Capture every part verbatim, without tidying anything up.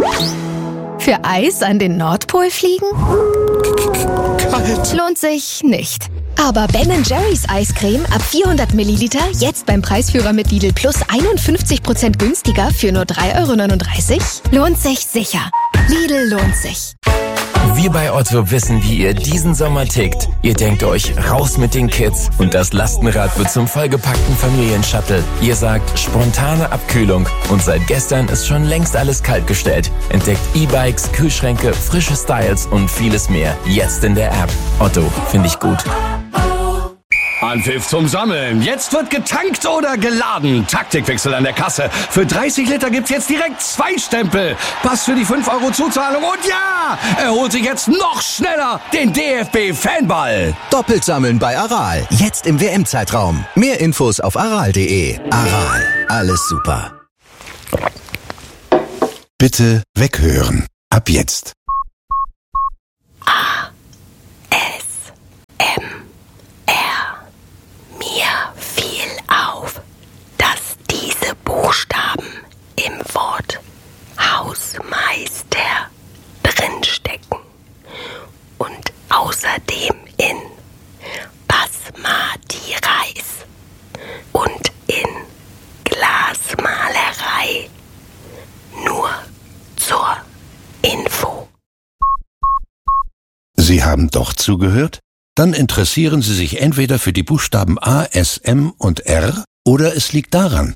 Für Eis an den Nordpol fliegen? Kalt. Lohnt sich nicht. Aber Ben and Jerry's Eiscreme ab vierhundert Milliliter jetzt beim Preisführer mit Lidl Plus einundfünfzig Prozent günstiger für nur drei Euro neununddreißig? Lohnt sich sicher. Lidl lohnt sich. Wir bei Otto wissen, wie ihr diesen Sommer tickt. Ihr denkt euch, raus mit den Kids und das Lastenrad wird zum vollgepackten Familienshuttle. Ihr sagt, spontane Abkühlung und seit gestern ist schon längst alles kaltgestellt. Entdeckt E-Bikes, Kühlschränke, frische Styles und vieles mehr. Jetzt in der App. Otto, finde ich gut. Anpfiff zum Sammeln. Jetzt wird getankt oder geladen. Taktikwechsel an der Kasse. Für dreißig Liter gibt's jetzt direkt zwei Stempel. Pass für die fünf Euro Zuzahlung und ja, er holt sich jetzt noch schneller den D F B-Fanball. Doppelt sammeln bei Aral. Jetzt im W M-Zeitraum. Mehr Infos auf aral punkt de. Aral. Alles super. Bitte weghören. Ab jetzt. A. S. M. Mir fiel auf, dass diese Buchstaben im Wort Hausmeister drinstecken und außerdem in Basmati Reis und in Glasmalerei. Nur zur Info. Sie haben doch zugehört? Dann interessieren Sie sich entweder für die Buchstaben A, S, M und R oder es liegt daran.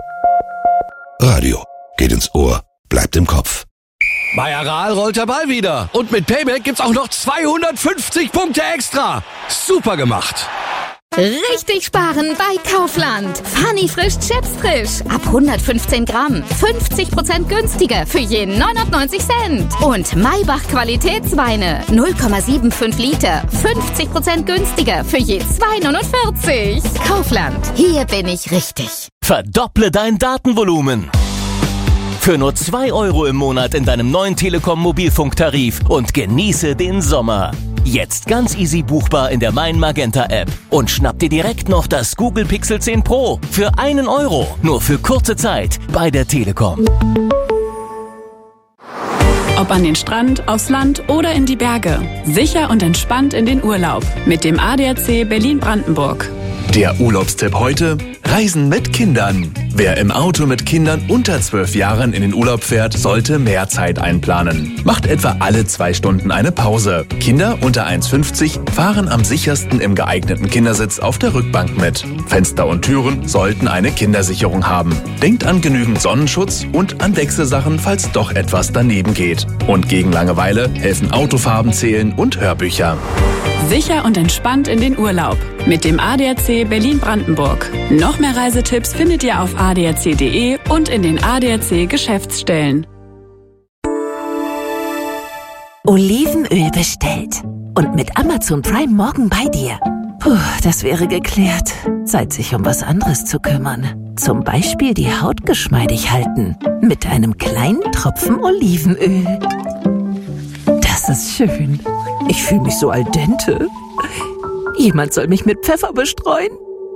Radio geht ins Ohr, bleibt im Kopf. Bei Aral rollt der Ball wieder. Und mit Payback gibt's auch noch zweihundertfünfzig Punkte extra. Super gemacht. Richtig sparen bei Kaufland. Funny frisch Chips frisch. Ab hundertfünfzehn Gramm. fünfzig Prozent günstiger für jeden neunundneunzig Cent. Und Maybach Qualitätsweine. null Komma fünfundsiebzig Liter. fünfzig Prozent günstiger für je zwei neunundvierzig. Kaufland. Hier bin ich richtig. Verdopple dein Datenvolumen. Für nur zwei Euro im Monat in deinem neuen Telekom-Mobilfunktarif und genieße den Sommer. Jetzt ganz easy buchbar in der Mein Magenta App. Und schnapp dir direkt noch das Google Pixel zehn Pro für einen Euro. Nur für kurze Zeit bei der Telekom. Ob an den Strand, aufs Land oder in die Berge. Sicher und entspannt in den Urlaub. Mit dem A D A C Berlin-Brandenburg. Der Urlaubstipp heute: Reisen mit Kindern. Wer im Auto mit Kindern unter zwölf Jahren in den Urlaub fährt, sollte mehr Zeit einplanen. Macht etwa alle zwei Stunden eine Pause. Kinder unter eins Komma fünfzig fahren am sichersten im geeigneten Kindersitz auf der Rückbank mit. Fenster und Türen sollten eine Kindersicherung haben. Denkt an genügend Sonnenschutz und an Wechselsachen, falls doch etwas daneben geht. Und gegen Langeweile helfen Autofarben zählen und Hörbücher. Sicher und entspannt in den Urlaub. Mit dem A D A C Berlin-Brandenburg. Noch mehr Reisetipps findet ihr auf a d a c punkt de und in den A D A C Geschäftsstellen. Olivenöl bestellt. Und mit Amazon Prime morgen bei dir. Puh, das wäre geklärt. Zeit, sich um was anderes zu kümmern. Zum Beispiel die Haut geschmeidig halten. Mit einem kleinen Tropfen Olivenöl. Das ist schön. Ich fühle mich so al dente. Jemand soll mich mit Pfeffer bestreuen.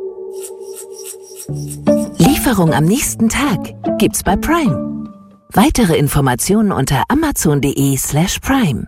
Lieferung am nächsten Tag gibt's bei Prime. Weitere Informationen unter amazon punkt de slash prime.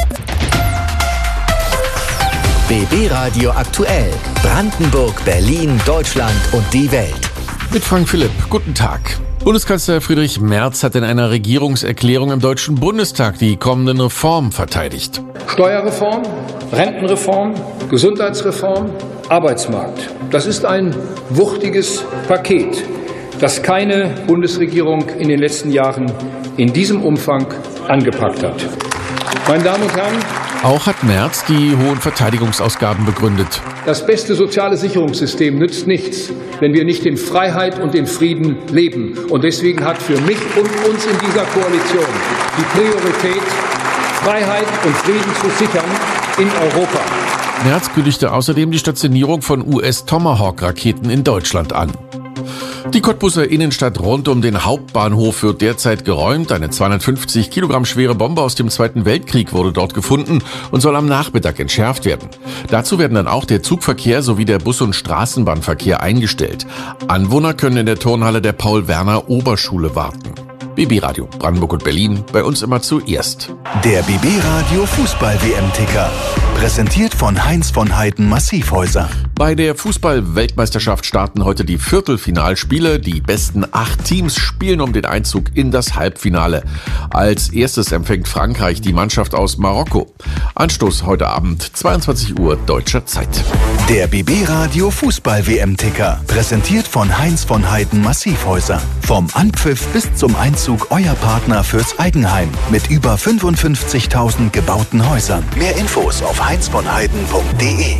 B B Radio aktuell. Brandenburg, Berlin, Deutschland und die Welt. Mit Frank Philipp. Guten Tag. Bundeskanzler Friedrich Merz hat in einer Regierungserklärung im Deutschen Bundestag die kommenden Reformen verteidigt. Steuerreform, Rentenreform, Gesundheitsreform, Arbeitsmarkt. Das ist ein wuchtiges Paket, das keine Bundesregierung in den letzten Jahren in diesem Umfang angepackt hat. Meine Damen und Herren, auch hat Merz die hohen Verteidigungsausgaben begründet. Das beste soziale Sicherungssystem nützt nichts, wenn wir nicht in Freiheit und in Frieden leben. Und deswegen hat für mich und uns in dieser Koalition die Priorität, Freiheit und Frieden zu sichern in Europa. Merz kündigte außerdem die Stationierung von U S-Tomahawk-Raketen in Deutschland an. Die Cottbuser Innenstadt rund um den Hauptbahnhof wird derzeit geräumt. Eine zweihundertfünfzig Kilogramm schwere Bombe aus dem Zweiten Weltkrieg wurde dort gefunden und soll am Nachmittag entschärft werden. Dazu werden dann auch der Zugverkehr sowie der Bus- und Straßenbahnverkehr eingestellt. Anwohner können in der Turnhalle der Paul-Werner-Oberschule warten. B B Radio Brandenburg und Berlin, bei uns immer zuerst. Der B B Radio Fußball-W M-Ticker. Präsentiert von Heinz von Heiden Massivhäuser. Bei der Fußball-Weltmeisterschaft starten heute die Viertelfinalspiele. Die besten acht Teams spielen um den Einzug in das Halbfinale. Als erstes empfängt Frankreich die Mannschaft aus Marokko. Anstoß heute Abend, zweiundzwanzig Uhr deutscher Zeit. Der B B Radio Fußball-W M-Ticker. Präsentiert von Heinz von Heiden Massivhäuser. Vom Anpfiff bis zum Einzug euer Partner fürs Eigenheim. Mit über fünfundfünfzigtausend gebauten Häusern. Mehr Infos auf heinz von heiden punkt de.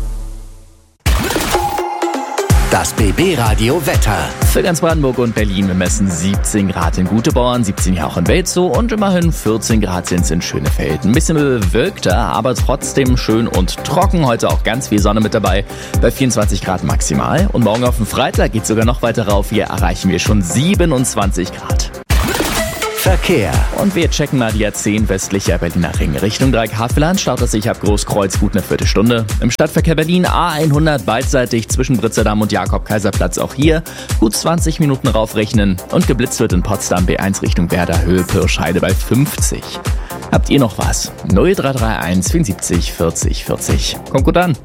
Das B B Radio Wetter. Für ganz Brandenburg und Berlin, wir messen siebzehn Grad in Gutebauern, siebzehn hier auch in Welzow und immerhin vierzehn Grad sind es in Schönefeld. Ein bisschen bewölkter, aber trotzdem schön und trocken. Heute auch ganz viel Sonne mit dabei, bei vierundzwanzig Grad maximal. Und morgen auf den Freitag geht es sogar noch weiter rauf. Hier erreichen wir schon siebenundzwanzig Grad. Verkehr. Und wir checken mal die A zehn westlicher Berliner Ring. Richtung Dreieck-Havelland startet sich ab Großkreuz gut eine Viertelstunde. Im Stadtverkehr Berlin A hundert beidseitig zwischen Britzerdamm und Jakob-Kaiser-Platz auch hier. Gut zwanzig Minuten raufrechnen. Und geblitzt wird in Potsdam B eins Richtung Werder Höhe Pirschheide bei fünfzig. Habt ihr noch was? null drei drei eins vierundsiebzig vierzig vierzig. Kommt gut an.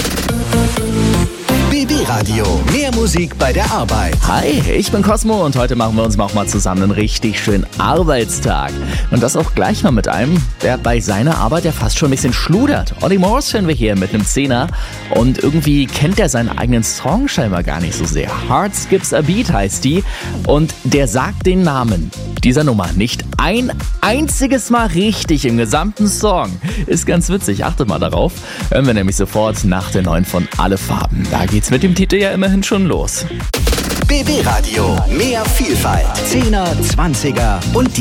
B B Radio. Mehr Musik bei der Arbeit. Hi, ich bin Cosmo und heute machen wir uns auch mal zusammen einen richtig schönen Arbeitstag. Und das auch gleich mal mit einem, der bei seiner Arbeit ja fast schon ein bisschen schludert. Olly Morse hören wir hier mit einem Zehner und irgendwie kennt er seinen eigenen Song scheinbar gar nicht so sehr. Heart Skips a Beat heißt die und der sagt den Namen dieser Nummer nicht ein einziges Mal richtig im gesamten Song. Ist ganz witzig, achtet mal darauf. Hören wir nämlich sofort nach der neuen von Alle Farben. Da geht's mit dem Titel ja immerhin schon los. B B Radio. Mehr Vielfalt. Zehner, Zwanziger und die